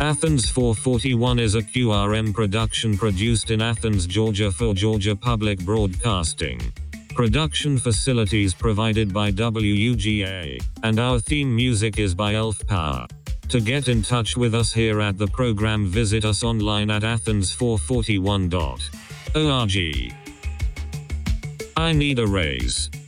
Athens 441 is a QRM production produced in Athens, Georgia for Georgia Public Broadcasting. Production facilities provided by WUGA, and our theme music is by Elf Power. To get in touch with us here at the program, visit us online at athens441.org. I need a raise.